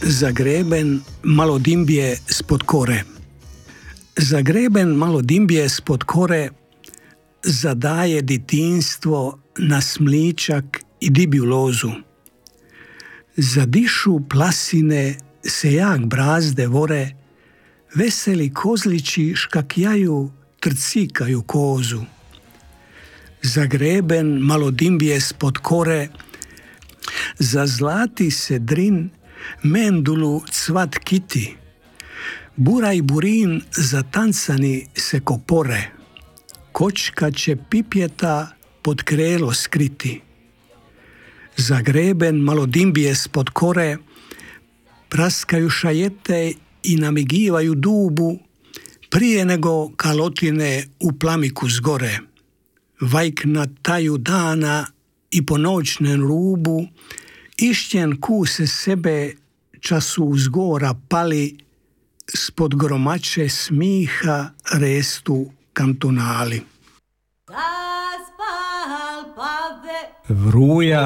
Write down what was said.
Zagreben malo dimbije spod kore. Zagreben malo dimbije spod kore zadaje ditinstvo na smličak i dibju lozu. Zadišu plasine se jak brazde vore, veseli kozlići škakjaju, trcikaju kozu. Zagreben malo dimbije spod kore, zazlati se drin, mendulu cvat kiti, bura i burin zatancani se kopore, kočka će pipjeta pod krelo skriti. Zagreben malo dimbije spod kore, praskaju šajete i namigivaju dubu, prije nego kalotine u plamiku zgore. Vajk na taju dana i po noćnem rubu, išćen kuse sebe času uzgora pali, spod gromače smiha restu kantunali. Vruja